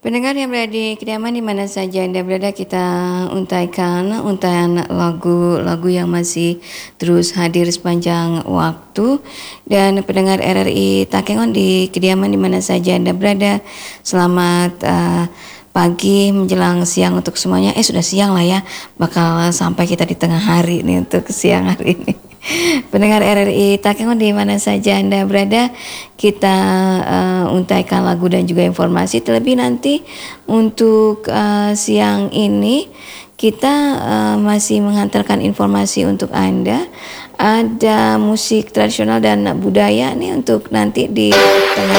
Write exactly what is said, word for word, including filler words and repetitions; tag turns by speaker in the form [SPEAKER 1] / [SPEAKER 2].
[SPEAKER 1] Pendengar yang berada di kediaman di mana saja Anda berada, kita untaikan untayan lagu-lagu yang masih terus hadir sepanjang waktu. Dan pendengar R R I Takengon di kediaman di mana saja Anda berada, selamat uh, pagi menjelang siang untuk semuanya. Eh sudah siang lah ya, bakal sampai kita di tengah hari nih untuk siang hari ini. Pendengar R R I Takengon di mana saja Anda berada, kita uh, untaikan lagu dan juga informasi. Terlebih nanti untuk uh, siang ini kita uh, masih menghantarkan informasi untuk Anda. Ada musik tradisional dan budaya nih untuk nanti di tengah